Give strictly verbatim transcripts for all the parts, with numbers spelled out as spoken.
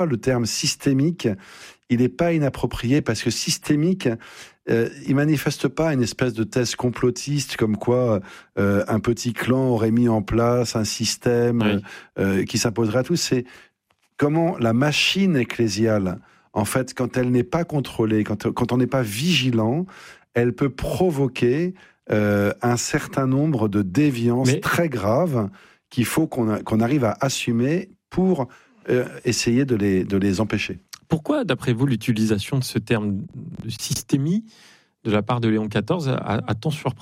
le terme systémique, il n'est pas inapproprié parce que systémique, euh, il manifeste pas une espèce de thèse complotiste comme quoi euh, un petit clan aurait mis en place un système oui. euh, qui s'imposerait à tous. C'est comment la machine ecclésiale, en fait, quand elle n'est pas contrôlée, quand, quand on n'est pas vigilant, elle peut provoquer euh, un certain nombre de déviances Mais... très graves qu'il faut qu'on, a, qu'on arrive à assumer pour euh, essayer de les, de les empêcher. Pourquoi, d'après vous, l'utilisation de ce terme de systémie de la part de Léon quatorze a, a tant surpris ?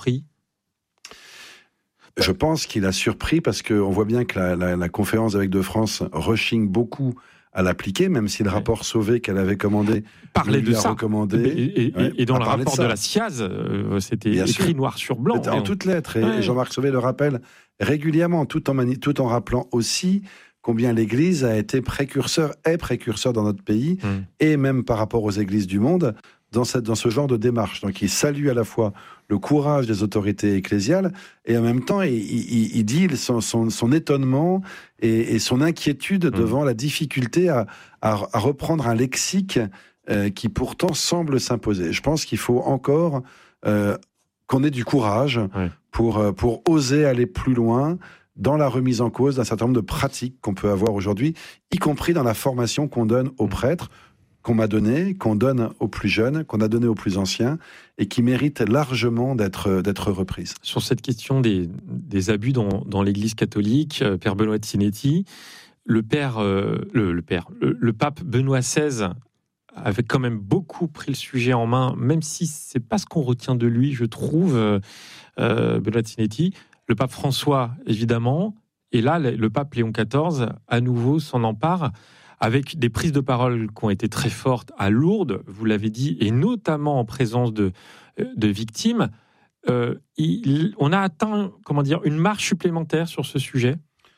Je pense qu'il a surpris parce qu'on voit bien que la, la, la conférence d'évêques de France rechigne beaucoup à l'appliquer, même si le rapport Sauvé qu'elle avait commandé parlait de ça. Recommandé, et, et, ouais, et dans le rapport de, de la S I A Z, euh, c'était bien écrit sûr. Noir sur blanc. C'était en on... toutes lettres. Et, ouais. et Jean-Marc Sauvé le rappelle régulièrement, tout en, mani- tout en rappelant aussi combien l'Église a été précurseur, est précurseur dans notre pays, mmh. et même par rapport aux églises du monde, dans, cette, dans ce genre de démarche. Donc il salue à la fois le courage des autorités ecclésiales, et en même temps, il, il, il dit son, son, son étonnement et, et son inquiétude mmh. devant la difficulté à, à, à reprendre un lexique euh, qui pourtant semble s'imposer. Je pense qu'il faut encore euh, qu'on ait du courage ouais. pour, pour oser aller plus loin dans la remise en cause d'un certain nombre de pratiques qu'on peut avoir aujourd'hui, y compris dans la formation qu'on donne aux prêtres, qu'on m'a donné, qu'on donne aux plus jeunes, qu'on a donné aux plus anciens, et qui méritent largement d'être, d'être reprises. Sur cette question des, des abus dans, dans l'Église catholique, euh, Père Benoît de Sinetti, le père, euh, le, le père, le, le pape Benoît seize avait quand même beaucoup pris le sujet en main, même si c'est pas ce qu'on retient de lui, je trouve, euh, Benoît de Sinetti. Le pape François, évidemment, et là, le pape Léon quatorze, à nouveau, s'en empare, avec des prises de parole qui ont été très fortes à Lourdes, vous l'avez dit, et notamment en présence de, de victimes. Euh, il, on a atteint, comment dire, une marche supplémentaire sur ce sujet.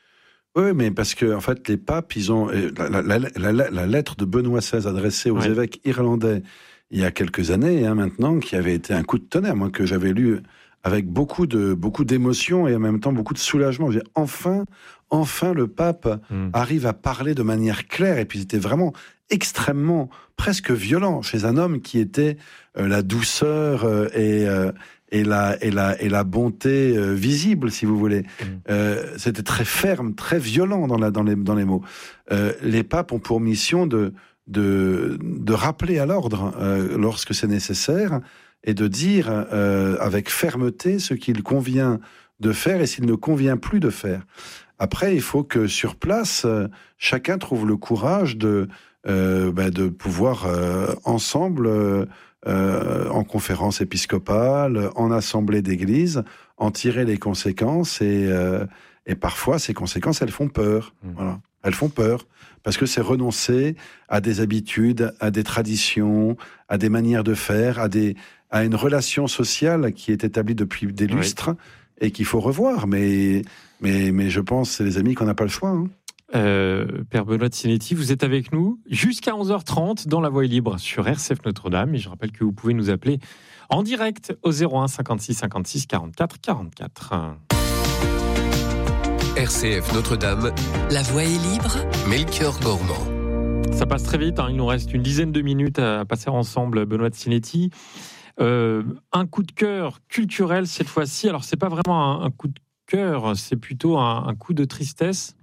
Oui, mais parce que, en fait, les papes, ils ont... La, la, la, la, la lettre de Benoît seize adressée aux ouais. évêques irlandais, il y a quelques années, hein, maintenant, qui avait été un coup de tonnerre, moi, que j'avais lu... avec beaucoup de beaucoup d'émotions et en même temps beaucoup de soulagement. Je dis, enfin, enfin, le pape mmh. arrive à parler de manière claire. Et puis, c'était vraiment extrêmement, presque violent chez un homme qui était euh, la douceur euh, et euh, et la et la et la bonté euh, visible, si vous voulez. Mmh. Euh, c'était très ferme, très violent dans la dans les dans les mots. Euh, les papes ont pour mission de de de rappeler à l'ordre euh, lorsque c'est nécessaire, et de dire euh, avec fermeté ce qu'il convient de faire et s'il ne convient plus de faire. Après, il faut que sur place, euh, chacun trouve le courage de, euh, bah, de pouvoir euh, ensemble, euh, euh, en conférence épiscopale, en assemblée d'église, en tirer les conséquences. Et, euh, et parfois, ces conséquences, elles font peur. Mmh. Voilà. Elles font peur. Parce que c'est renoncer à des habitudes, à des traditions, à des manières de faire, à des... à une relation sociale qui est établie depuis des lustres oui. et qu'il faut revoir. Mais, mais, mais je pense, les amis, qu'on n'a pas le choix. Hein. Euh, Père Benoît de Sinetti, vous êtes avec nous jusqu'à onze heures trente dans La Voix est libre sur R C F Notre-Dame. Et je rappelle que vous pouvez nous appeler en direct au zéro un cinquante-six cinquante-six quarante-quatre quarante-quatre. R C F Notre-Dame. La Voix est libre. Melchior Gormand. Ça passe très vite, hein. Il nous reste une dizaine de minutes à passer ensemble, Benoît de Sinetti. Euh, un coup de cœur culturel cette fois-ci. Alors, c'est pas vraiment un, un coup de cœur, c'est plutôt un, un coup de tristesse.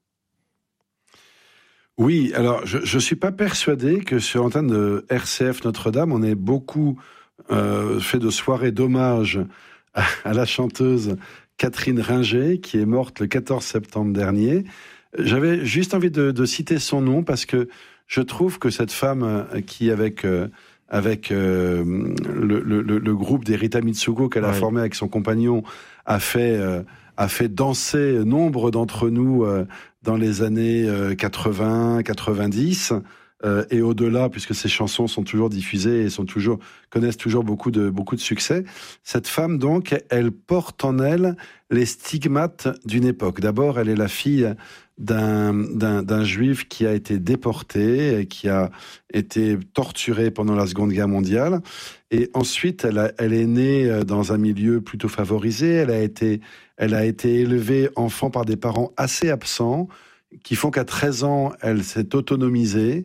Oui, alors je ne suis pas persuadé que sur l'antenne de R C F Notre-Dame, on ait beaucoup euh, fait de soirées d'hommage à, à la chanteuse Catherine Ringer, qui est morte le quatorze septembre dernier. J'avais juste envie de, de citer son nom parce que je trouve que cette femme qui, avec, euh, avec euh, le, le, le groupe des Rita Mitsuko qu'elle a ouais. formé avec son compagnon, a fait, euh, a fait danser nombre d'entre nous euh, dans les années euh, quatre-vingts, quatre-vingt-dix. Euh, et au-delà, puisque ces chansons sont toujours diffusées et sont toujours, connaissent toujours beaucoup de, beaucoup de succès. Cette femme, donc, elle porte en elle les stigmates d'une époque. D'abord, elle est la fille d'un, d'un, d'un juif qui a été déporté, et qui a été torturé pendant la Seconde Guerre mondiale. Et ensuite, elle, a, elle est née dans un milieu plutôt favorisé. Elle a été, elle a été élevée enfant par des parents assez absents, qui font qu'à treize ans, elle s'est autonomisée.